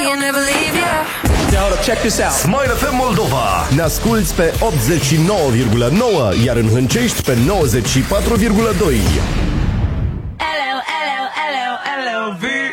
and never leave you. Now, check this out. Smile FM Moldova. Ne asculți pe 89,9, iar în Hâncești pe 94,2. Hello, hello, hello, hello,